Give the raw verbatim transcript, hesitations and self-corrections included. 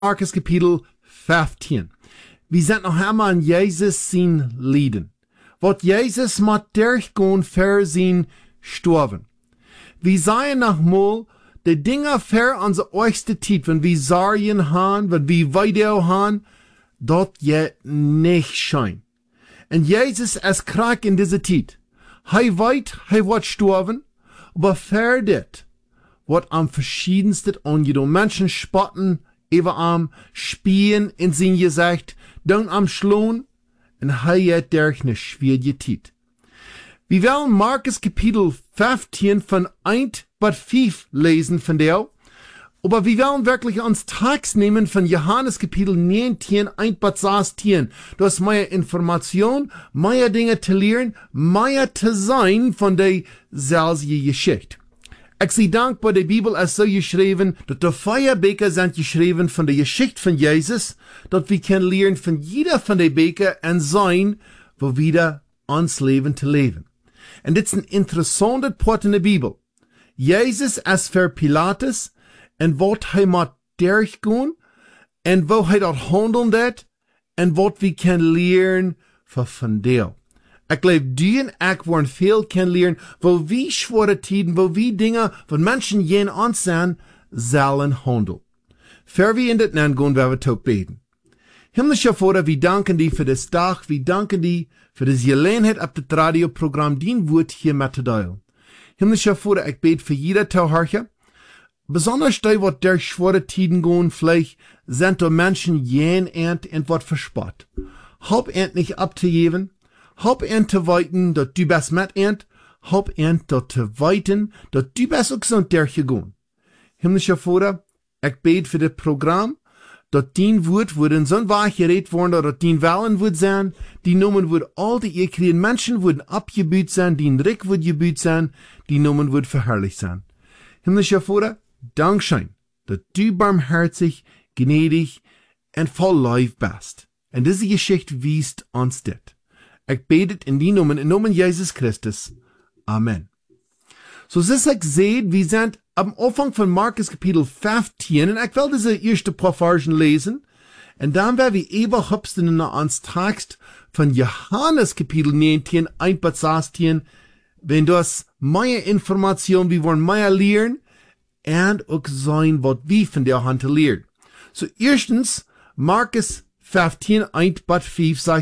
Markus Kapitel vijftien. We zijn nog helemaal aan Jezus zien lijden. Wat Jezus moet durchgaan voor zijn sterven. We zijn nogmaals de dingen voor onze oudste tijd, wenn we zargen gaan, wenn we weideel gaan, dat je niet schijn. En Jezus is krank in deze tijd. Hij weet, hij wordt sterven, aber voor dit wordt am verschiedenste ongedaan. Menschen spotten über am, spielen in sein Gesicht, dann am Schlohn, und hij het durch eine schwierige Zeit. Wir wollen Markus Kapitel vijftien von eins bis fünf lesen von der, aber wir wollen wirklich uns Text nehmen von Johannes Kapitel neunzehn, eins bis sechzehn. Das ist mehr Information, mehr Dinge zu lernen, mehr zu sein von der selben Geschichte. Ich sei dankbar, die Bibel ist so geschrieben, dass die vier Bücher sind geschrieben von der Geschichte von Jesus, dass wir können lernen von jeder von den Büchern und sein, wo wieder uns Leben zu leben. Und das ist ein interessanter Part in der Bibel. Jesus ist für Pilatus und was er muss durchgehen und wo er dort handeln wird und was wir können lernen von dir. Ich glaube, du und ich wollen viel kennenlernen, wo wir schwere Tiden, wo wir Dinge, von Menschen jen uns sind, sollen handeln. Für wir in das Land gehen, werden wir auch beten. Himmlischer Vater, wir danken dir für das Tag, wir danken dir für das Gelegenheit auf das Radioprogramm, dein Wort hier mitzuteilen. Himmlischer Vater, ich bete für jeder Zuhörer, besonders die, was durch schwere Tiden gehen, vielleicht sind da Menschen jen und und was verspott. Halb end nicht abzugeben, Hop en te weiten dat du best met ent, hop en dat te weiten dat du best ook zo'n derge gaan. Himmlischer Vater, ik bid voor dit programma, dat dien woord worden zo'n waar gereed worden, dat dien wellen woord zijn, die noemen woord al die je kreeg mensen worden abgebuut zijn, die rik woord gebuut zijn, die noemen woord verherrlicht zijn. Himmlischer Vater, dankschein, dat du barmherzig, gnädig en vol lief bist. En deze Geschichte wiest ons dit. Ik bid het in die Namen, in Namen Jesus Christus. Amen. So, zoals ik zei, we zijn am Anfang von Markus Kapitel vijftien, en ik wil deze eerste paar versen lezen, en dan werden we even hupsten naar ons tekst von Johannes Kapitel negentien, eins bis sechzehn, wenn das mehr Information, wir wollen mehr lernen, und auch sein, was wir von der Hand lernen. So, erstens, Markus vijftien, eins bis fünf sagt,